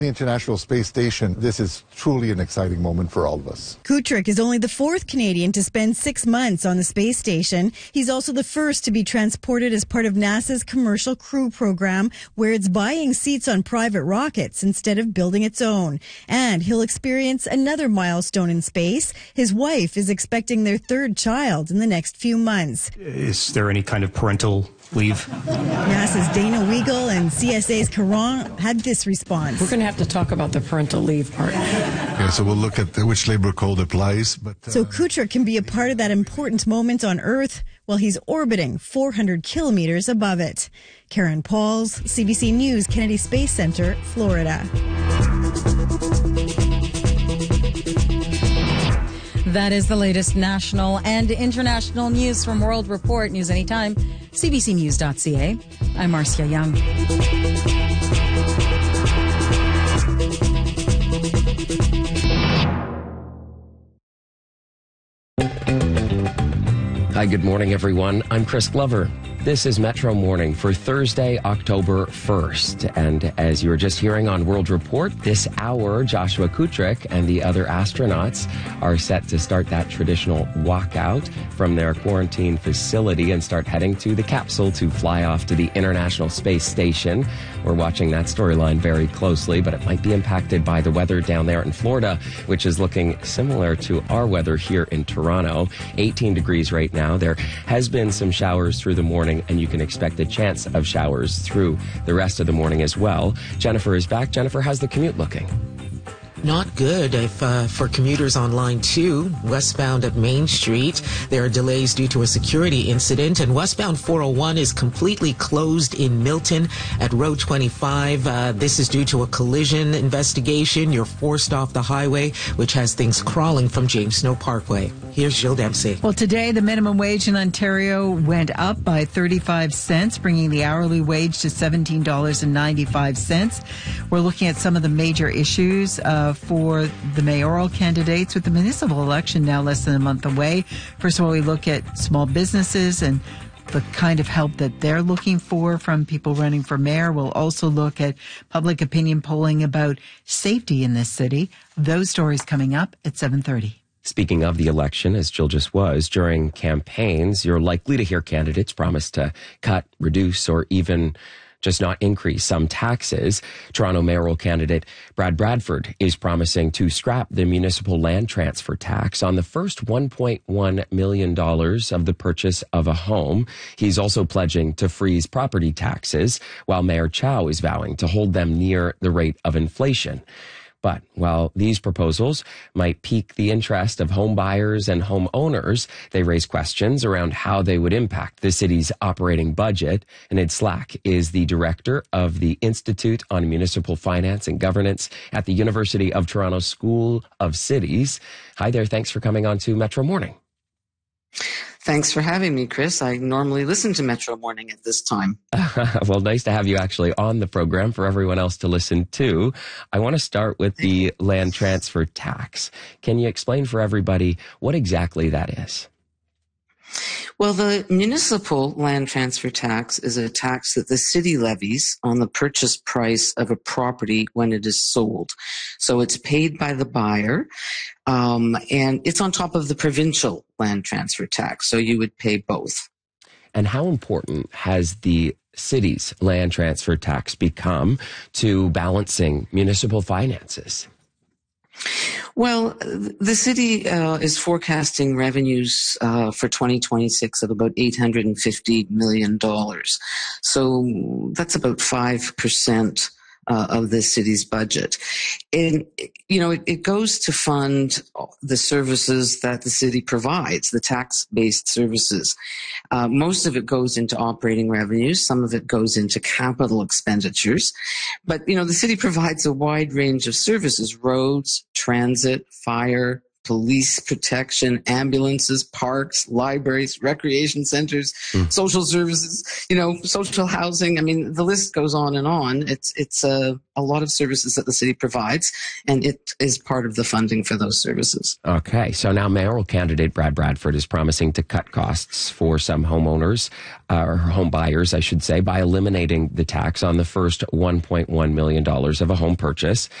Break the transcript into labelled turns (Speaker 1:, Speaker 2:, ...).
Speaker 1: The International Space Station, this is truly an exciting moment for all of us.
Speaker 2: Kutrick is only the fourth Canadian to spend 6 months on the space station. He's also the first to be transported as part of NASA's Commercial Crew Program, where it's buying seats on private rockets instead of building its own. And he'll experience another milestone in space. His wife is expecting their third child in the next few months.
Speaker 3: Is there any kind of parental leave?
Speaker 2: NASA's Dana Weigel and CSA's Caron had this response.
Speaker 4: We're going to have to talk about the parental leave part.
Speaker 5: Okay, so we'll look at which labor code applies.
Speaker 2: So Kutrick can be a part of that important moment on Earth while he's orbiting 400 kilometers above it. Karen Pauls, CBC News, Kennedy Space Center, Florida.
Speaker 6: That is the latest national and international news from World Report. News anytime, cbcnews.ca. I'm Marcia Young.
Speaker 7: Hi, good morning, everyone. I'm Chris Glover. This is Metro Morning for Thursday, October 1st. And as you were just hearing on World Report, this hour, Joshua Kutrick and the other astronauts are set to start that traditional walkout from their quarantine facility and start heading to the capsule to fly off to the International Space Station. We're watching that storyline very closely, but it might be impacted by the weather down there in Florida, which is looking similar to our weather here in Toronto. 18 degrees right now. There has been some showers through the morning, and you can expect a chance of showers through the rest of the morning as well. Jennifer is back. Jennifer, how's the commute looking?
Speaker 8: Not good for commuters on Line 2, westbound at Main Street. There are delays due to a security incident, and westbound 401 is completely closed in Milton at Road 25. This is due to a collision investigation. You're forced off the highway, which has things crawling from James Snow Parkway. Here's Jill Dempsey.
Speaker 9: Well, today the minimum wage in Ontario went up by 35 cents, bringing the hourly wage to $17.95. We're looking at some of the major issues for the mayoral candidates with the municipal election now less than a month away. First of all, we look at small businesses and the kind of help that they're looking for from people running for mayor. We'll also look at public opinion polling about safety in this city. Those stories coming up at 7:30.
Speaker 7: Speaking of the election, as Jill just was, during campaigns, you're likely to hear candidates promise to cut, reduce, or even just not increase some taxes. Toronto mayoral candidate Brad Bradford is promising to scrap the municipal land transfer tax on the first $1.1 million of the purchase of a home. He's also pledging to freeze property taxes, while Mayor Chow is vowing to hold them near the rate of inflation. But while these proposals might pique the interest of home buyers and homeowners, they raise questions around how they would impact the city's operating budget. And Ed Slack is the director of the Institute on Municipal Finance and Governance at the University of Toronto School of Cities. Hi there. Thanks for coming on to Metro Morning.
Speaker 10: Thanks for having me, Chris. I normally listen to Metro Morning at this time.
Speaker 7: Well, nice to have you actually on the program for everyone else to listen to. I want to start with the land transfer tax. Can you explain for everybody what exactly that is?
Speaker 10: Well, the municipal land transfer tax is a tax that the city levies on the purchase price of a property when it is sold. So it's paid by the buyer, and it's on top of the provincial land transfer tax. So you would pay both.
Speaker 7: And how important has the city's land transfer tax become to balancing municipal finances?
Speaker 10: Well, the city is forecasting revenues for 2026 of about $850 million. So that's about 5% of the city's budget. And, you know, it goes to fund the services that the city provides, the tax-based services. Most of it goes into operating revenues. Some of it goes into capital expenditures. But, you know, the city provides a wide range of services: roads, transit, fire, police protection, ambulances, parks, libraries, recreation centers, social services, social housing. I mean, the list goes on and on. It's a lot of services that the city provides, and it is part of the funding for those services.
Speaker 7: Okay, so now mayoral candidate Brad Bradford is promising to cut costs for some homeowners, or home buyers, I should say, by eliminating the tax on the first $1.1 million of a home purchase.